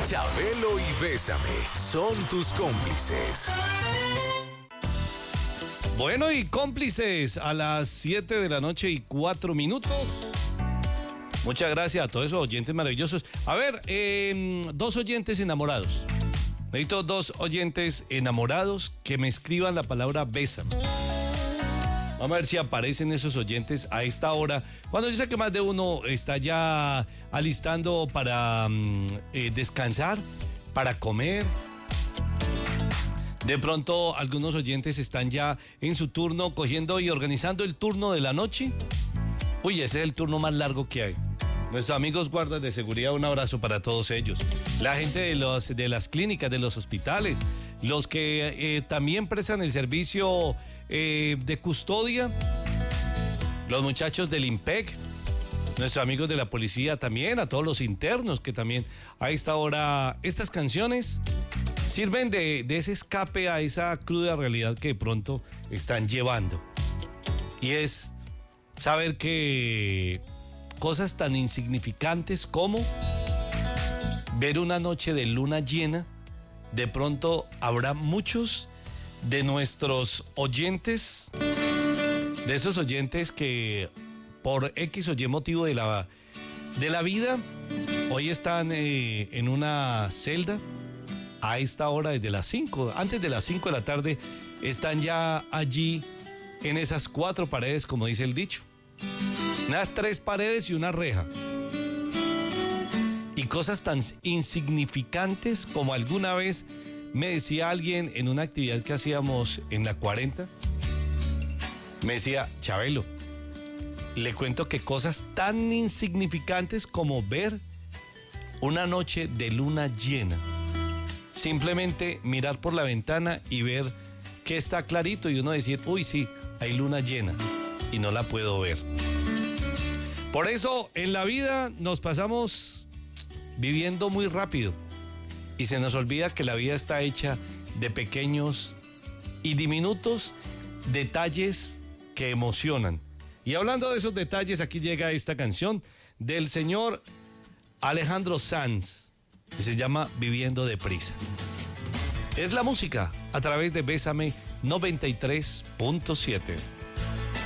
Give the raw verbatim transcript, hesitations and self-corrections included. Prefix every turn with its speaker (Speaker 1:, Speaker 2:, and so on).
Speaker 1: Chabelo y Bésame son tus cómplices.
Speaker 2: Bueno, y cómplices a las siete de la noche y cuatro minutos. Muchas gracias a todos esos oyentes maravillosos. A ver, eh, dos oyentes enamorados. Necesito dos oyentes enamorados que me escriban la palabra bésame. Vamos a ver si aparecen esos oyentes a esta hora. Cuando yo sé que más de uno está ya alistando para um, eh, descansar, para comer. De pronto algunos oyentes están ya en su turno cogiendo y organizando el turno de la noche. Uy, ese es el turno más largo que hay. Nuestros amigos guardas de seguridad, un abrazo para todos ellos. La gente de, los, de las clínicas, de los hospitales, los que eh, también prestan el servicio eh, de custodia, los muchachos del IMPEC, nuestros amigos de la policía también, a todos los internos que también a esta hora, estas canciones sirven de, de ese escape a esa cruda realidad que de pronto están llevando. Y es saber que cosas tan insignificantes como ver una noche de luna llena, de pronto habrá muchos de nuestros oyentes, de esos oyentes que por X o Y motivo de la, de la vida, hoy están eh, en una celda a esta hora desde las cinco, antes de las cinco de la tarde, están ya allí en esas cuatro paredes, como dice el dicho. Unas tres paredes y una reja. Y cosas tan insignificantes como alguna vez me decía alguien en una actividad que hacíamos en la cuarenta. Me decía, Chabelo, le cuento que cosas tan insignificantes como ver una noche de luna llena. Simplemente mirar por la ventana y ver que está clarito y uno decir, uy sí, hay luna llena y no la puedo ver. Por eso en la vida nos pasamos viviendo muy rápido y se nos olvida que la vida está hecha de pequeños y diminutos detalles que emocionan. Y hablando de esos detalles, aquí llega esta canción del señor Alejandro Sanz, que se llama Viviendo Deprisa. Es la música a través de Bésame noventa y tres punto siete.